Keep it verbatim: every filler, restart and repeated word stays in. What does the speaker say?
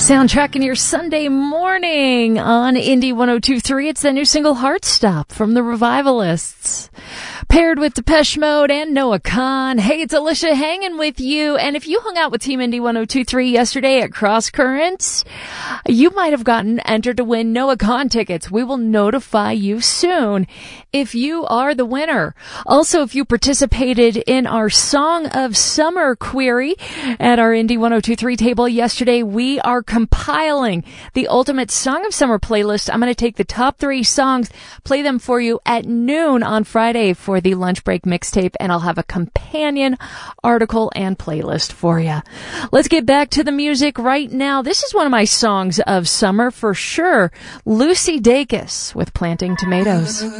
Soundtracking your Sunday morning on Indie one oh two point three. It's the new single Heartstop from the Revivalists, paired with Depeche Mode and Noah Kahan. Hey, it's Alicia hanging with you. And if you hung out with Team Indie one oh two point three yesterday at Cross Currents, you might have gotten entered to win Noah Kahan tickets. We will notify you soon if you are the winner. Also, if you participated in our Song of Summer query at our Indie one oh two point three table yesterday, we are compiling the ultimate Song of Summer playlist. I'm going to take the top three songs, play them for you at noon on Friday for the lunch break mixtape, and I'll have a companion article and playlist for you. Let's get back to the music right now. This is one of my songs of summer for sure. Lucy Dacus with Planting Tomatoes.